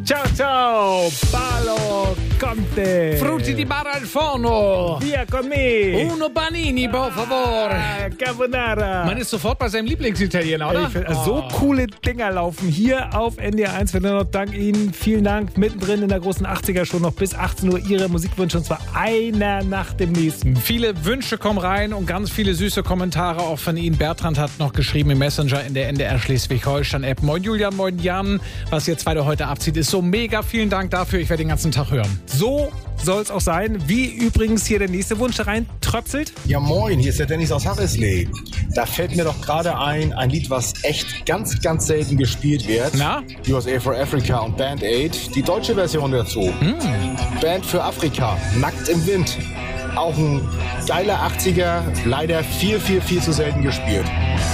Ciao, ciao, Paolo Conte. Frutti di bar al forno. Via con me. Uno Panini, por favor. Carbonara. Man ist sofort bei seinem Lieblingsitaliener, oder? So coole Dinger laufen hier auf NDR1. Wir noch dank Ihnen. Vielen Dank. Mittendrin in der großen 80er schon noch bis 18 Uhr Ihre Musikwünsche. Und zwar einer nach dem nächsten. Viele Wünsche kommen rein und ganz viele süße Kommentare auch von Ihnen. Bertrand hat noch geschrieben im Messenger in der NDR Schleswig-Holstein-App. Moin Julian, moin Jan. Was ihr zwei heute abzieht, ist so mega. Vielen Dank dafür. Ich werde den ganzen Tag hören. So soll es auch sein. Wie übrigens hier der nächste Wunsch rein tröpfelt. Ja moin, hier ist der Dennis aus Harrisley. Da fällt mir doch gerade ein Lied, was echt ganz, ganz selten gespielt wird. Na? USA for Africa und Band Aid. Die deutsche Version dazu. Band für Afrika, Nackt im Wind. Auch ein geiler 80er, leider viel, viel, viel zu selten gespielt.